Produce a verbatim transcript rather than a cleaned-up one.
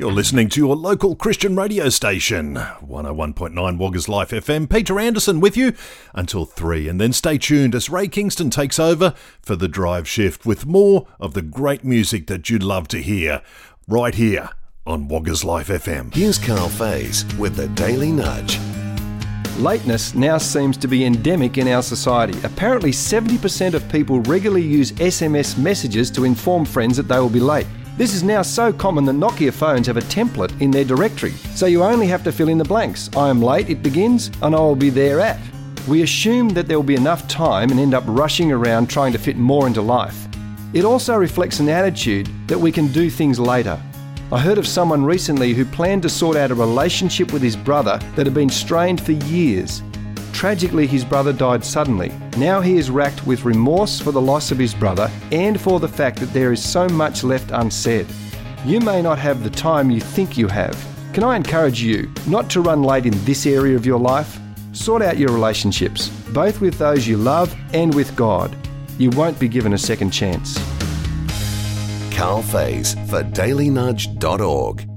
You're listening to your local Christian radio station, one oh one point nine Woggers Life F M. Peter Anderson with you until three, and then stay tuned as Ray Kingston takes over for the drive shift with more of the great music that you'd love to hear right here on Woggers Life F M. Here's Carl Faze with the Daily Nudge. Lateness now seems to be endemic in our society. Apparently seventy percent of people regularly use S M S messages to inform friends that they will be late. This is now so common that Nokia phones have a template in their directory, so you only have to fill in the blanks. I am late, it begins, and I will be there at. We assume that there will be enough time and end up rushing around trying to fit more into life. It also reflects an attitude that we can do things later. I heard of someone recently who planned to sort out a relationship with his brother that had been strained for years. Tragically, his brother died suddenly. Now he is racked with remorse for the loss of his brother and for the fact that there is so much left unsaid. You may not have the time you think you have. Can I encourage you not to run late in this area of your life? Sort out your relationships, both with those you love and with God. You won't be given a second chance. Carl Faze for daily nudge dot org.